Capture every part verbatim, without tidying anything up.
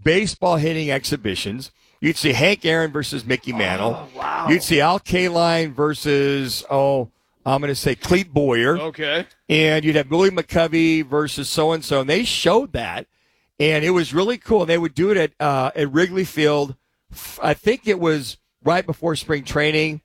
baseball hitting exhibitions. You'd see Hank Aaron versus Mickey Mantle. Oh, wow. You'd see Al Kaline versus, oh, I'm going to say Clete Boyer. Okay. And you'd have Willie McCovey versus so-and-so. And they showed that, and it was really cool. They would do it at uh, at Wrigley Field. I think it was right before spring training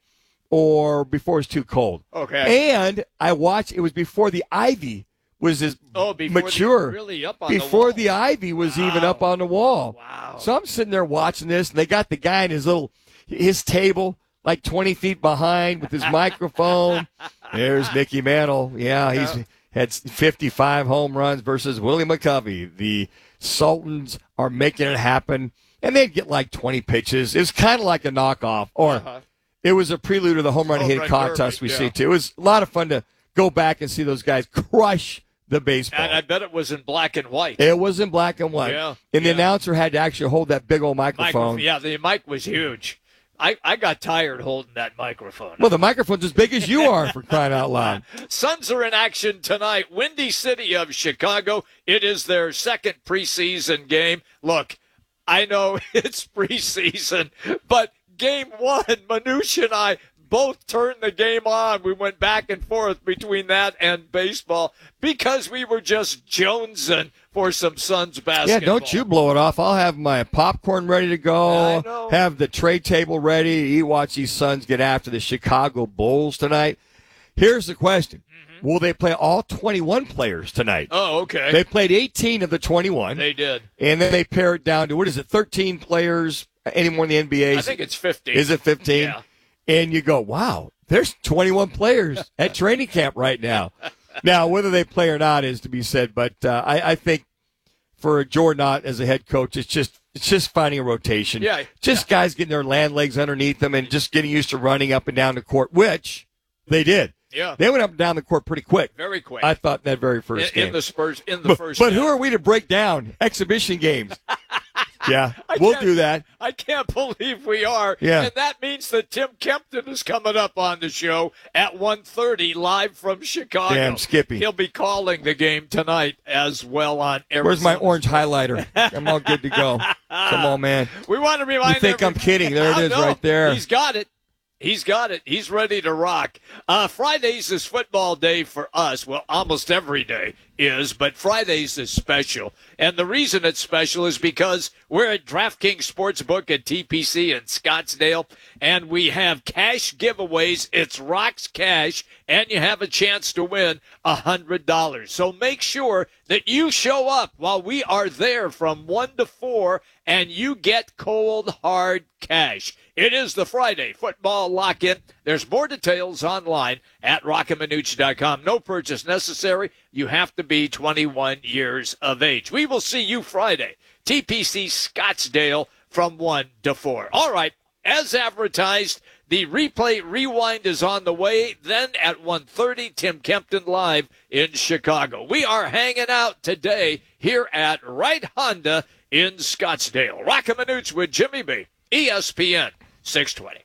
or before it was too cold. Okay. And I watched, it was before the ivy was as oh, before mature. The, really up on before the, the ivy was wow. even up on the wall. Wow. So I'm sitting there watching this, and they got the guy in his little, his table, like twenty feet behind with his microphone. There's Mickey Mantle. Yeah, he's yeah. had fifty-five home runs versus Willie McCovey. The Sultans are making it happen, and they'd get like twenty pitches. It was kind of like a knockoff, or uh-huh. it was a prelude to the home run home hitting run contest we yeah. see, too. It was a lot of fun to go back and see those guys crush the baseball. And I bet it was in black and white. It was in black and white. Yeah. And the yeah. announcer had to actually hold that big old microphone. Micro- yeah, the mic was huge. I, I got tired holding that microphone. Well, the microphone's as big as you are, for crying out loud. Suns are in action tonight. Windy City of Chicago. It is their second preseason game. Look, I know it's preseason, but game one, Manouche and I both turned the game on. We went back and forth between that and baseball because we were just jonesing for some Suns basketball. Yeah, don't you blow it off. I'll have my popcorn ready to go, know. have the tray table ready. You watch these Suns get after the Chicago Bulls tonight. Here's the question. Mm-hmm. Will they play all twenty-one players tonight? Oh, okay. They played eighteen of the twenty-one. They did. And then they pare it down to, what is it, thirteen players anymore in the N B A? I think it's fifteen. Is it fifteen? Yeah. And you go, wow, there's twenty-one players at training camp right now. Now, whether they play or not is to be said, but uh, I, I think for Jordan Ott as a head coach, it's just it's just finding a rotation. Yeah, just yeah. guys getting their land legs underneath them and just getting used to running up and down the court, which they did. Yeah, they went up and down the court pretty quick. Very quick. I thought in that very first in, game. In the Spurs, in the but, first But game. who are we to break down exhibition games? Yeah, we'll do that. I can't believe we are. Yeah. And that means that Tim Kempton is coming up on the show at one thirty live from Chicago. Damn, Skippy. He'll be calling the game tonight as well on Arizona. Where's my orange highlighter? I'm all good to go. Come on, man. We want to remind You think everybody- I'm kidding. There it is right there. He's got it. He's got it. He's ready to rock. Uh, Fridays is football day for us. Well, almost every day is, but Fridays is special. And the reason it's special is because we're at DraftKings Sportsbook at T P C in Scottsdale, and we have cash giveaways. It's Rocks Cash, and you have a chance to win one hundred dollars. So make sure that you show up while we are there from one to four, and you get cold, hard cash. It is the Friday football lock-in. There's more details online at rock and manucci dot com. No purchase necessary. You have to be twenty-one years of age. We will see you Friday, T P C Scottsdale from one to four. All right, as advertised, the replay rewind is on the way. Then at one thirty, Tim Kempton live in Chicago. We are hanging out today here at Wright Honda in Scottsdale. Rock and Manucci with Jimmy B, E S P N six twenty.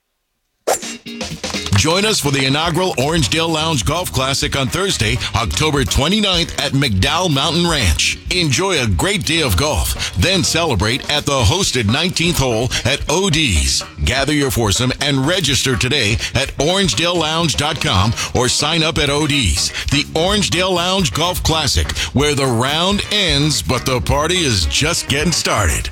Join us for the inaugural Orangedale Lounge Golf Classic on Thursday, October twenty-ninth at McDowell Mountain Ranch. Enjoy a great day of golf, then celebrate at the hosted nineteenth hole at O D's. Gather your foursome and register today at orangedale lounge dot com or sign up at O D's. The Orangedale Lounge Golf Classic, where the round ends, but the party is just getting started.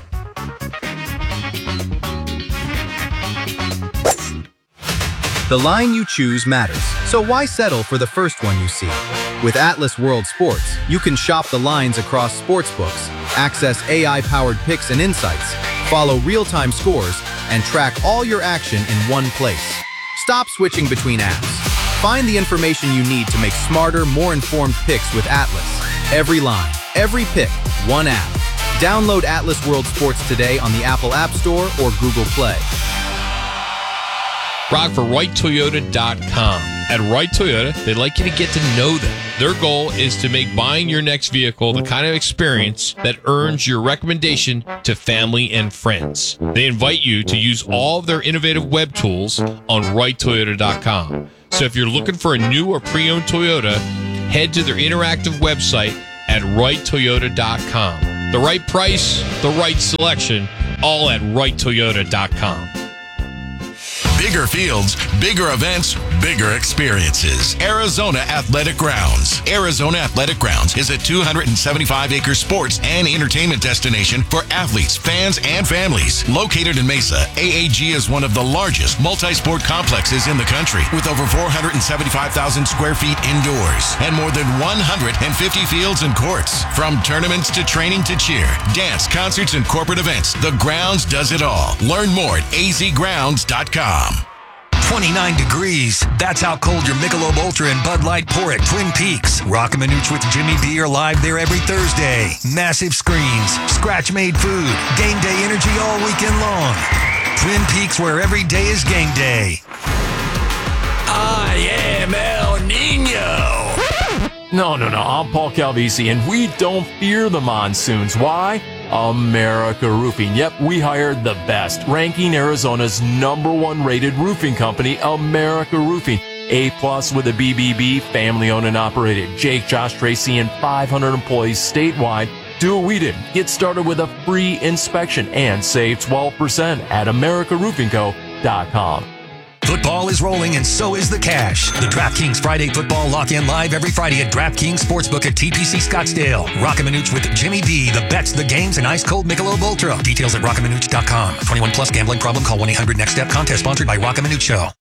The line you choose matters, so why settle for the first one you see? With Atlas World Sports, you can shop the lines across sportsbooks, access A I-powered picks and insights, follow real-time scores, and track all your action in one place. Stop switching between apps. Find the information you need to make smarter, more informed picks with Atlas. Every line, every pick, one app. Download Atlas World Sports today on the Apple App Store or Google Play. Rock for Wright Toyota dot com. At Wright Toyota, they'd like you to get to know them. Their goal is to make buying your next vehicle the kind of experience that earns your recommendation to family and friends. They invite you to use all of their innovative web tools on Wright Toyota dot com. So if you're looking for a new or pre-owned Toyota, head to their interactive website at Wright Toyota dot com. The right price, the right selection, all at right toyota dot com. Bigger fields, bigger events, bigger experiences. Arizona Athletic Grounds. Arizona Athletic Grounds is a two hundred seventy-five acre sports and entertainment destination for athletes, fans, and families. Located in Mesa, A A G is one of the largest multi-sport complexes in the country, with over four hundred seventy-five thousand square feet indoors and more than one hundred fifty fields and courts. From tournaments to training to cheer, dance, concerts, and corporate events, the Grounds does it all. Learn more at a z grounds dot com. twenty-nine degrees. That's how cold your Michelob Ultra and Bud Light pour at Twin Peaks. Rockamanooch with Jimmy B are live there every Thursday. Massive screens, scratch-made food, game day energy all weekend long. Twin Peaks, where every day is game day. I am El Nino. No, no, no. I'm Paul Calvisi, and we don't fear the monsoons. Why? America Roofing. Yep, we hired the best, ranking Arizona's number one rated roofing company, America Roofing. A plus with a B B B, family owned and operated. Jake, Josh, Tracy, and five hundred employees statewide. Do what we did. Get started with a free inspection and save twelve percent at america roofing co dot com. Football is rolling, and so is the cash. The DraftKings Friday Football Lock-In live every Friday at DraftKings Sportsbook at T P C Scottsdale. Rockamanooch with Jimmy B, the bets, the games, and ice-cold Michelob Ultra. Details at rockamanooch dot com. twenty-one plus gambling problem? Call one eight hundred next step. Contest sponsored by Rockamanooch Show.